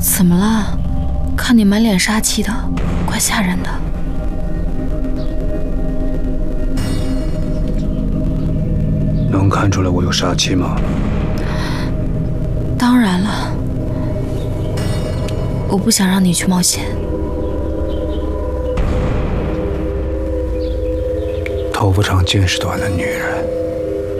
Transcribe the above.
怎么了？看你满脸杀气的，怪吓人的。 能看出来我有杀气吗？ 当然了，我不想让你去冒险。 头发长见识短的女人。